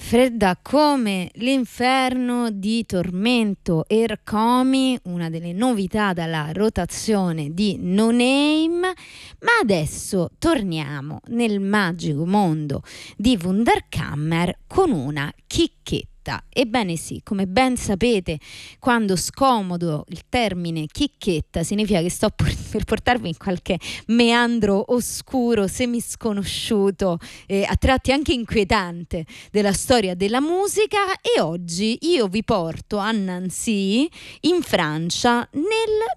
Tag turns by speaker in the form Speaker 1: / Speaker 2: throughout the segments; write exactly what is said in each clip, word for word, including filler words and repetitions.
Speaker 1: Fredda come l'inferno di Tormento Ercomi, una delle novità dalla rotazione di No Name. Ma adesso torniamo nel magico mondo di Wunderkammer con una chicchetta. Ebbene sì, come ben sapete, quando scomodo il termine chicchetta significa che sto per portarvi in qualche meandro oscuro, semisconosciuto, eh, a tratti anche inquietante della storia della musica, e oggi io vi porto a Nancy, in Francia, nel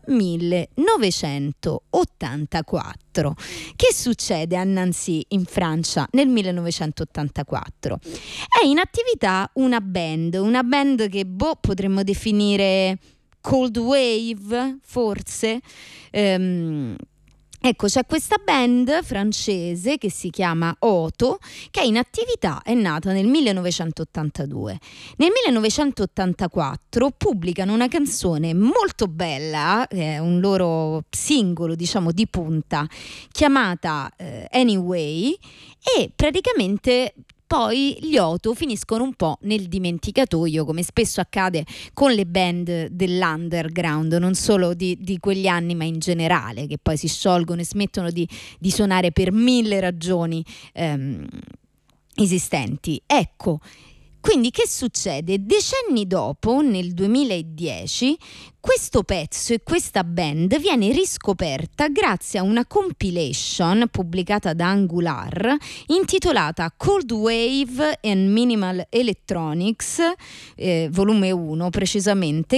Speaker 1: millenovecentottantaquattro. Che succede a Nancy, in Francia, nel millenovecentottantaquattro? È in attività una band, una band che boh, potremmo definire cold wave, forse. Ehm, Ecco, c'è questa band francese che si chiama Otto, che è in attività, è nata nel millenovecentottantadue. Nel millenovecentottantaquattro pubblicano una canzone molto bella, è un loro singolo, diciamo, di punta, chiamata eh, Anyway, e praticamente poi gli Otto finiscono un po' nel dimenticatoio, come spesso accade con le band dell'underground, non solo di, di quegli anni ma in generale, che poi si sciolgono e smettono di, di suonare per mille ragioni ehm, esistenti. Ecco, quindi che succede? Decenni dopo, nel duemiladieci, questo pezzo e questa band viene riscoperta grazie a una compilation pubblicata da Angular intitolata Cold Wave and Minimal Electronics, eh, volume uno precisamente,